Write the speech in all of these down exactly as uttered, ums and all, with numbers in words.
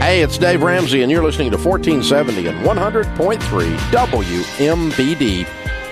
Hey, it's Dave Ramsey, and you're listening to fourteen seventy and one hundred point three W M B D.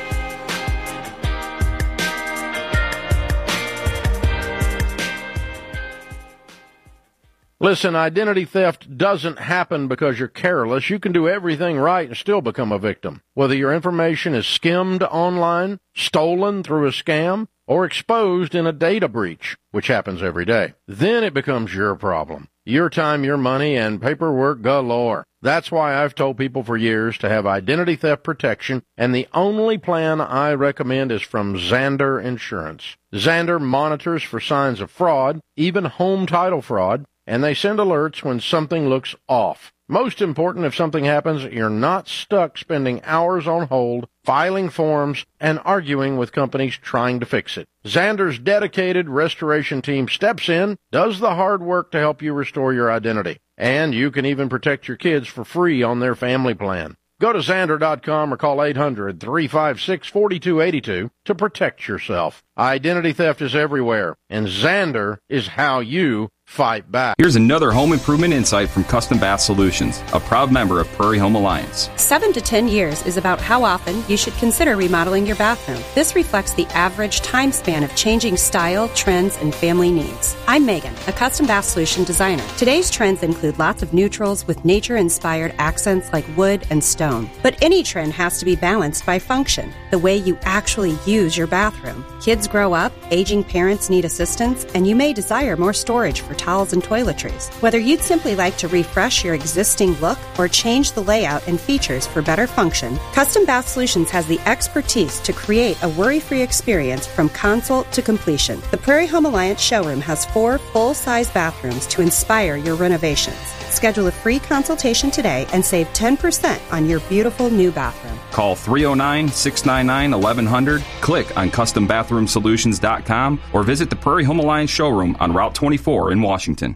Listen, identity theft doesn't happen because you're careless. You can do everything right and still become a victim. Whether your information is skimmed online, stolen through a scam, or exposed in a data breach, which happens every day, then it becomes your problem. Your time, your money, and paperwork galore. That's why I've told people for years to have identity theft protection, and the only plan I recommend is from Zander Insurance. Zander monitors for signs of fraud, even home title fraud, and they send alerts when something looks off. Most important, if something happens, you're not stuck spending hours on hold, filing forms, and arguing with companies trying to fix it. Zander's dedicated restoration team steps in, does the hard work to help you restore your identity. And you can even protect your kids for free on their family plan. Go to Zander dot com or call eight hundred, three five six, four two eight two to protect yourself. Identity theft is everywhere, and Zander is how you fight back. Here's another home improvement insight from Custom Bath Solutions, a proud member of Prairie Home Alliance. Seven to ten years is about how often you should consider remodeling your bathroom. This reflects the average time span of changing style, trends, and family needs. I'm Megan, a Custom Bath Solution designer. Today's trends include lots of neutrals with nature-inspired accents like wood and stone. But any trend has to be balanced by function, the way you actually use your bathroom. Kids grow up, aging parents need assistance, and you may desire more storage for towels and toiletries. Whether you'd simply like to refresh your existing look or change the layout and features for better function, Custom Bath Solutions has the expertise to create a worry-free experience from consult to completion. The Prairie Home Alliance showroom has four full-size bathrooms to inspire your renovations. Schedule a free consultation today and save ten percent on your beautiful new bathroom. Call three oh nine, six nine nine, eleven hundred, click on custom bathroom solutions dot com, or visit the Prairie Home Alliance showroom on Route twenty-four in Washington.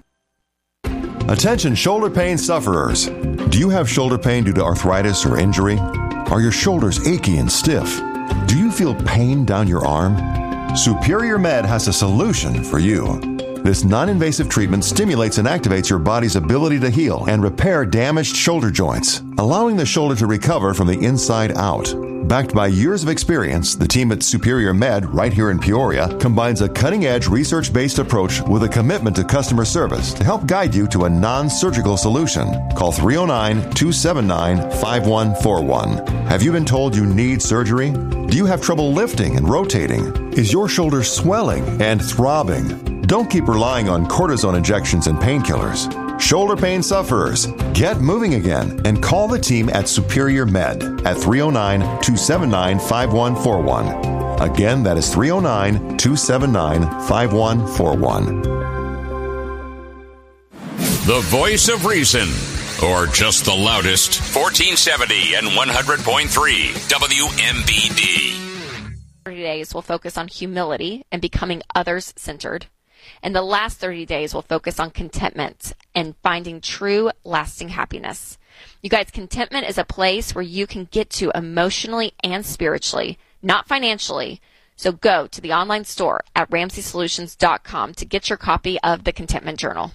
Attention shoulder pain sufferers. Do you have shoulder pain due to arthritis or injury? Are your shoulders achy and stiff? Do you feel pain down your arm? Superior Med has a solution for you. This non-invasive treatment stimulates and activates your body's ability to heal and repair damaged shoulder joints, allowing the shoulder to recover from the inside out. Backed by years of experience, the team at Superior Med, right here in Peoria, combines a cutting-edge research-based approach with a commitment to customer service to help guide you to a non-surgical solution. Call three oh nine, two seven nine, five one four one. Have you been told you need surgery? Do you have trouble lifting and rotating? Is your shoulder swelling and throbbing? Don't keep relying on cortisone injections and painkillers. Shoulder pain sufferers, get moving again and call the team at Superior Med at three oh nine, two seven nine, five one four one. Again, that is three oh nine, two seven nine, five one four one. The voice of reason, or just the loudest, fourteen seventy and one hundred point three W M B D. thirty days will focus on humility and becoming others-centered. And the last thirty days will focus on contentment and finding true, lasting happiness. You guys, contentment is a place where you can get to emotionally and spiritually, not financially. So go to the online store at ramsey solutions dot com to get your copy of the Contentment Journal.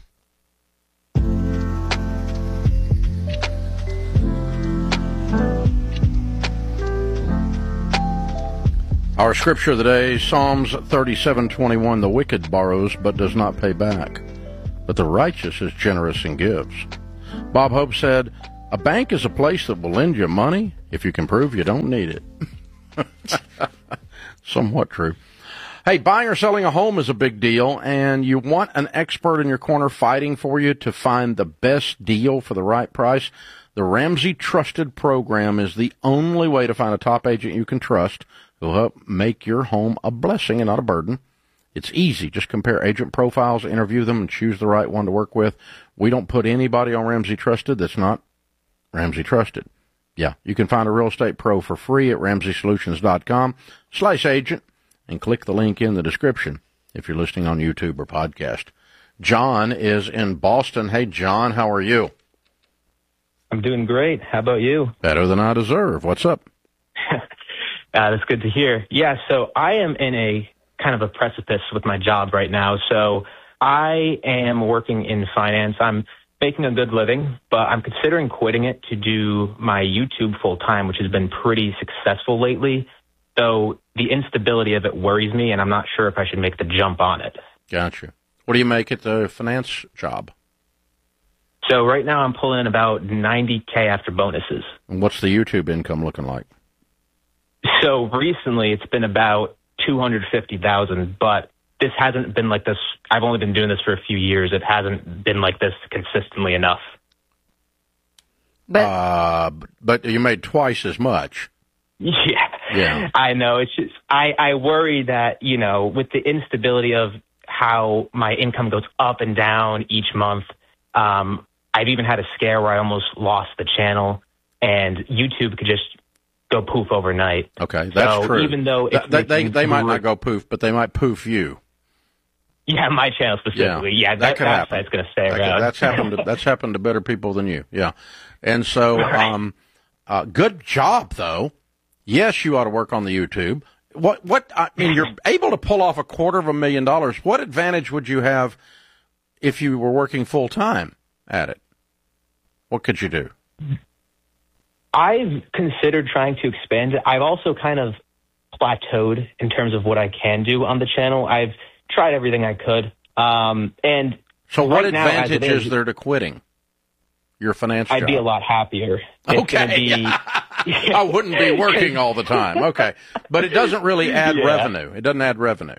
Our scripture of the day, Psalms thirty-seven twenty-one, the wicked borrows but does not pay back, but the righteous is generous and gives. Bob Hope said, a bank is a place that will lend you money if you can prove you don't need it. Somewhat true. Hey, buying or selling a home is a big deal, and you want an expert in your corner fighting for you to find the best deal for the right price. The Ramsey Trusted Program is the only way to find a top agent you can trust who'll help make your home a blessing and not a burden. It's easy. Just compare agent profiles, interview them, and choose the right one to work with. We don't put anybody on Ramsey Trusted that's not Ramsey Trusted. Yeah, you can find a real estate pro for free at ramsey solutions dot com slash agent and click the link in the description if you're listening on YouTube or podcast. John is in Boston. Hey, John, how are you? I'm doing great. How about you? Better than I deserve. What's up? Uh, that's good to hear. Yeah, so I am in a kind of a precipice with my job right now. So I am working in finance. I'm making a good living, but I'm considering quitting it to do my YouTube full time, which has been pretty successful lately. So the instability of it worries me, and I'm not sure if I should make the jump on it. Gotcha. What do you make at the finance job? So right now I'm pulling in about ninety K after bonuses. And what's the YouTube income looking like? So recently it's been about two hundred fifty thousand, but this hasn't been like this. I've only been doing this for a few years. It hasn't been like this consistently enough. But uh, but you made twice as much. Yeah. Yeah. I know. It's just, I, I worry that, you know, with the instability of how my income goes up and down each month, um, I've even had a scare where I almost lost the channel, and YouTube could just go poof overnight. Okay, that's so true. Even though it's they, they, they might gr- not go poof, but they might poof you. Yeah, my channel specifically. Yeah, yeah that, that could that happen. site's going to stay that around. Could, that's happened. To, that's happened to better people than you. Yeah, and so Right. um, uh, good job though. Yes, you ought to work on the YouTube. What? What? I mean, you're able to pull off a quarter of a million dollars. What advantage would you have if you were working full time at it? What could you do? I've considered trying to expand it. I've also kind of plateaued in terms of what I can do on the channel. I've tried everything I could. Um, and so what right now, advantage is, is there to quitting your finance I'd job? be a lot happier. It's Okay. Be, I wouldn't be working all the time. Okay. But it doesn't really add Yeah. revenue. It doesn't add revenue.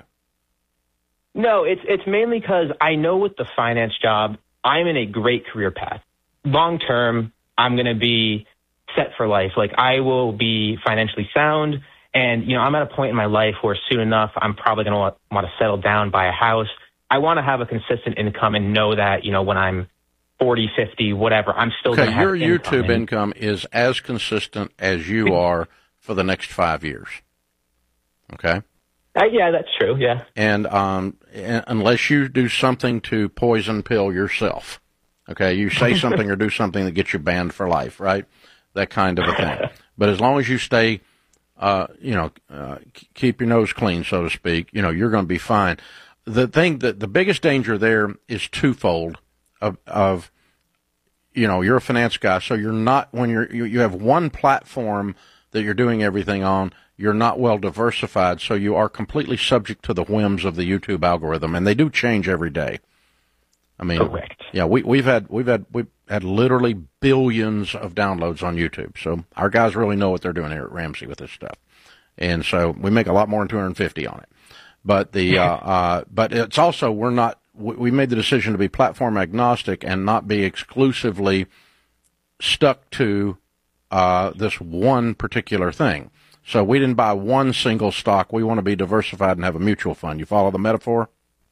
No, it's it's mainly because I know with the finance job, I'm in a great career path. Long term, I'm going to be set for life. Like, I will be financially sound, and, you know, I'm at a point in my life where soon enough, I'm probably going to want to settle down, buy a house. I want to have a consistent income and know that, you know, when I'm forty, fifty, whatever, I'm still going Okay, to have your income. YouTube income is as consistent as you are for the next five years. Okay? Uh, yeah, that's true, yeah. And um, and unless you do something to poison pill yourself, okay, you say something or do something that gets you banned for life, right? That kind of a thing. But as long as you stay, uh, you know, uh, keep your nose clean, so to speak, you know, you're going to be fine. The thing that the biggest danger there is twofold. Of, of, you know, you're a finance guy, so you're not, when you're, you, you have one platform that you're doing everything on, you're not well diversified, so you are completely subject to the whims of the YouTube algorithm, and they do change every day. I mean, Correct. Yeah, we, we've had, we've had, we've had literally billions of downloads on YouTube, so our guys really know what they're doing here at Ramsey with this stuff. And so we make a lot more than two hundred fifty on it. But the, uh, uh, but it's also, we're not, we made the decision to be platform agnostic and not be exclusively stuck to uh, this one particular thing. So we didn't buy one single stock. We want to be diversified and have a mutual fund. You follow the metaphor?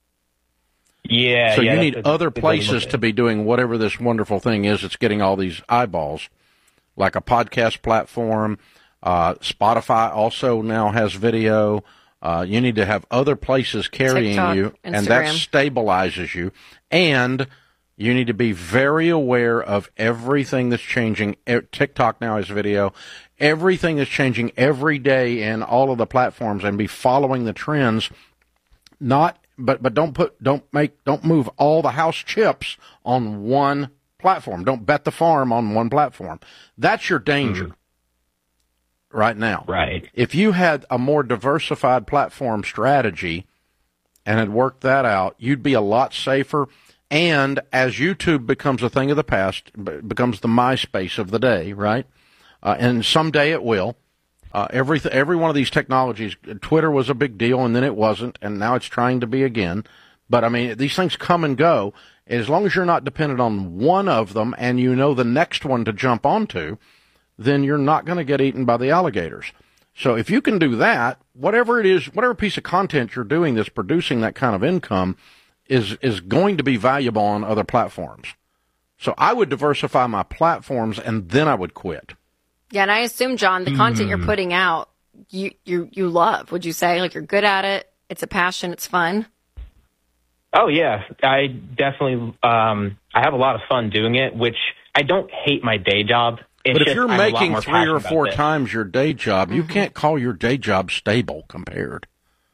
Yeah. So yeah, you need that's a- other that's a way to places look to at be doing whatever this wonderful thing is that's getting all these eyeballs, like a podcast platform. Uh, Spotify also now has video. Uh, you need to have other places carrying TikTok, you, and that Instagram. stabilizes you. And you need to be very aware of everything that's changing. E- TikTok now has video. Everything that's changing every day in all of the platforms, and be following the trends. Not, but but don't put, don't make, don't move all the house chips on one platform. Don't bet the farm on one platform. That's your danger. Mm-hmm. Right now. Right. If you had a more diversified platform strategy and had worked that out, you'd be a lot safer. And as YouTube becomes a thing of the past, becomes the MySpace of the day, right? Uh, and someday it will. Uh, every, every one of these technologies, Twitter was a big deal, and then it wasn't, and now it's trying to be again. But, I mean, these things come and go. As long as you're not dependent on one of them and you know the next one to jump onto, then you're not going to get eaten by the alligators. So if you can do that, whatever it is, whatever piece of content you're doing that's producing that kind of income is is going to be valuable on other platforms. So I would diversify my platforms, and then I would quit. Yeah, and I assume, John, the content you're putting out, you, you, you love, would you say? Like, you're good at it, it's a passion, it's fun? Oh, yeah. I definitely, um, I have a lot of fun doing it, which I don't hate my day job. It's But if just, you're I'm a lot making more three passionate or about four this. times your day job, mm-hmm. you can't call your day job stable compared.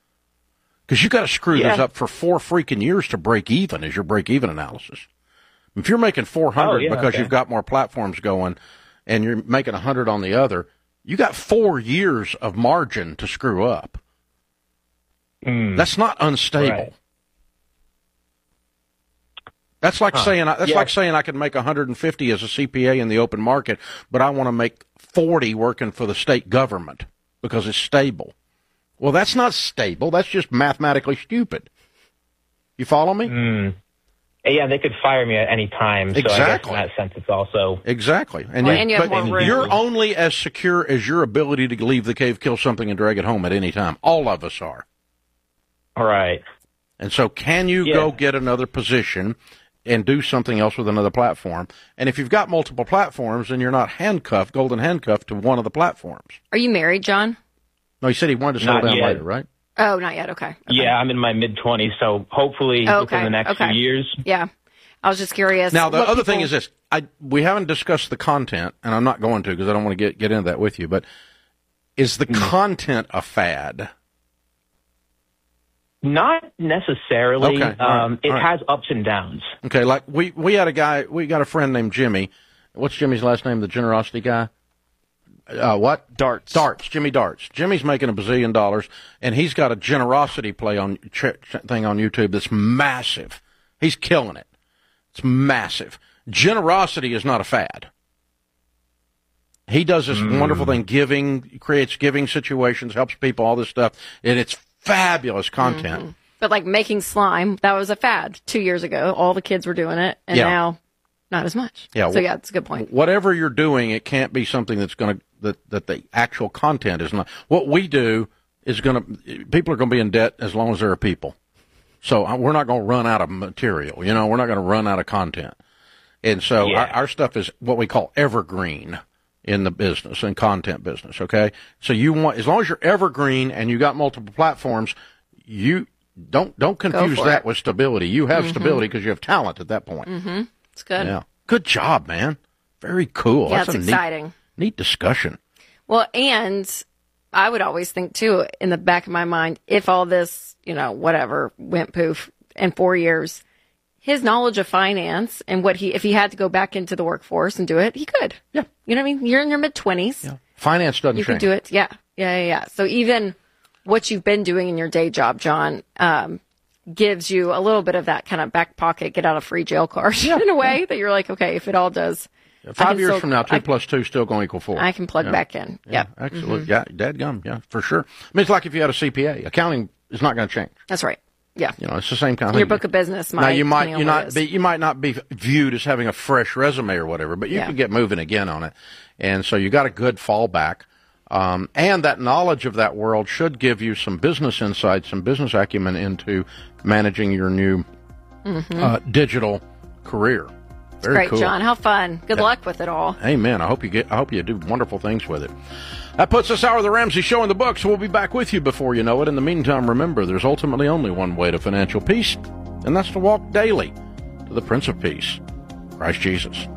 Because you got to screw Yeah. this up for four freaking years to break even as your break even analysis. If you're making four hundred Oh, yeah, because okay. you've got more platforms going and you're making one hundred on the other, you got four years of margin to screw up. Mm. That's not unstable. Right. That's like Huh. saying that's Yeah. like saying I can make one hundred fifty as a C P A in the open market, but I want to make forty working for the state government because it's stable. Well, that's not stable. That's just mathematically stupid. You follow me? Mm. Yeah, they could fire me at any time. So Exactly. I guess in that sense, it's also Exactly. And, Well, you, and you have but more room. you're only as secure as your ability to leave the cave, kill something, and drag it home at any time. All of us are. all right. And so can you Yeah. go get another position and do something else with another platform? And if you've got multiple platforms, then you're not handcuffed, golden handcuffed to one of the platforms. Are you married, John? No, he said he wanted to settle Not down yet. later, right? Oh, not yet. Okay. okay. Yeah, I'm in my mid twenties, so hopefully Oh, within okay, the next okay. few years. Yeah. I was just curious. Now, the what other thing people- is this. I We haven't discussed the content, and I'm not going to because I don't want to get, get into that with you, but is the content a fad? Not necessarily. Okay, all right, Um, it all right. has ups and downs. Okay, like we, we had a guy, we got a friend named Jimmy. What's Jimmy's last name, the generosity guy? Uh, what? Darts. Darts. Jimmy Darts. Jimmy's making a bazillion dollars, and he's got a generosity play on ch- ch- thing on YouTube that's massive. He's killing it. It's massive. Generosity is not a fad. He does this Mm. wonderful thing, giving, creates giving situations, helps people, all this stuff, and it's fabulous content. Mm-hmm. But like making slime, that was a fad two years ago. All the kids were doing it, and Yeah. now not as much. Yeah, So well- yeah, it's a good point. Whatever you're doing, it can't be something that's going to that that the actual content is not. What we do is going to people are going to be in debt as long as there are people. So uh, we're not going to run out of material. You know, we're not going to run out of content. And so Yeah. our, our stuff is what we call evergreen in the business and content business. Okay, so you want as long as you're evergreen and you got multiple platforms, you don't don't confuse for that it. with stability. You have Mhm. stability because you have talent at that point. Mm-hmm. It's good. Yeah, good job, man. Very cool. Yeah, That's it's a exciting. Neat, neat discussion. Well, and I would always think too, in the back of my mind, if all this, you know, whatever went poof in four years, his knowledge of finance and what he, if he had to go back into the workforce and do it, he could. Yeah. You know what I mean? You're in your mid twenties. Yeah. Finance doesn't You change. could do it. Yeah. Yeah. Yeah. Yeah. So even what you've been doing in your day job, John, um, gives you a little bit of that kind of back pocket, get out of free jail card in a way that you're like, okay, if it all does. I Five can years still- from now, two I- plus two still going to equal four. I can plug Yeah. back in. Yeah, Yep. absolutely. Mhm. Yeah, dadgum. Yeah, for sure. I mean, it's like if you had a C P A. Accounting is not going to change. That's right. Yeah. You know, it's the same kind of Your thing. book of business might. Now you might depending on you what it not is. be you might not be viewed as having a fresh resume or whatever, but you Yeah. can get moving again on it, and so you got a good fallback, um, and that knowledge of that world should give you some business insight, some business acumen into managing your new Mhm. uh, digital career. Very Great, cool. John. How fun. Good Yeah. luck with it all. Amen. I hope you get. I hope you do wonderful things with it. That puts this hour of the Ramsey Show in the books. We'll be back with you before you know it. In the meantime, remember, there's ultimately only one way to financial peace, and that's to walk daily to the Prince of Peace, Christ Jesus.